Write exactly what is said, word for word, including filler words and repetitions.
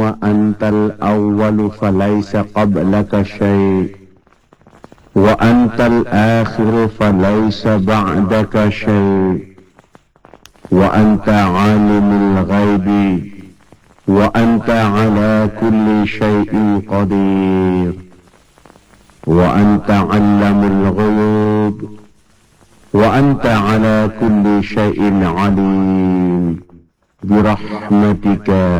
أنت الأول فليس قبلك شيء، وأنت الآخر فليس بعدك شيء، وأنت عالم الغيب وأنت على كل شيء قدير، وأنت علم الغيوب وأنت على كل شيء عليم، برحمتك